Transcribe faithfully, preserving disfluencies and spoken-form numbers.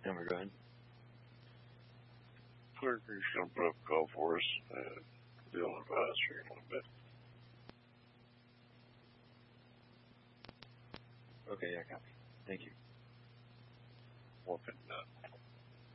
Amber, go ahead. Clerk, you're just going to put up a call for us. Uh, deal with advisory in a little bit. Okay, yeah, copy. Thank you. Working done.